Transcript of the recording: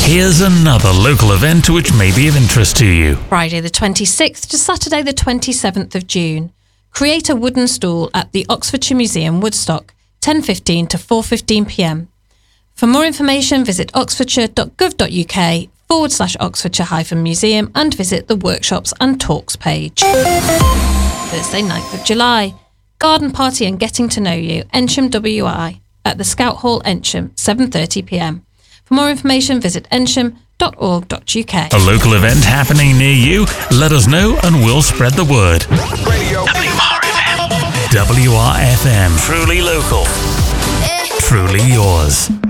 Here's another local event which may be of interest to you. Friday the 26th to Saturday the 27th of June. Create a wooden stool at the Oxfordshire Museum, Woodstock, 10:15 to 4:15 p.m. For more information, visit oxfordshire.gov.uk/Oxfordshire-museum and visit the workshops and talks page. Thursday, 9th of July. Garden party and getting to know you, Ensham WI, at the Scout Hall, Ensham, 7:30 p.m. For more information, visit ensham.org.uk. A local event happening near you? Let us know and we'll spread the word. Radio. WRFM. Truly local. Truly yours.